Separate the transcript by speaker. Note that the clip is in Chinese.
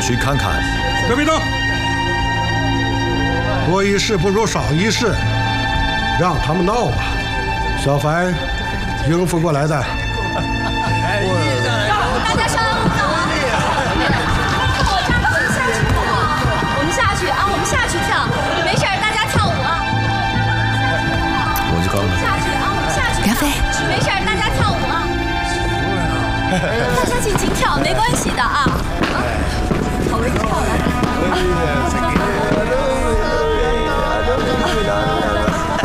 Speaker 1: 去看看。
Speaker 2: 别动！多一事不如少一事，让他们闹吧。小凡应付过来的。
Speaker 3: 大家稍安勿躁啊！我这样子下去跳，我们下去啊，我们下去跳，没事，大家跳舞啊。
Speaker 1: 我就告诉你，
Speaker 3: 下去啊，我们下去。
Speaker 4: 梁飞，
Speaker 3: 没事，大家跳舞啊。大家尽情跳，没关系的啊。好，我跳来。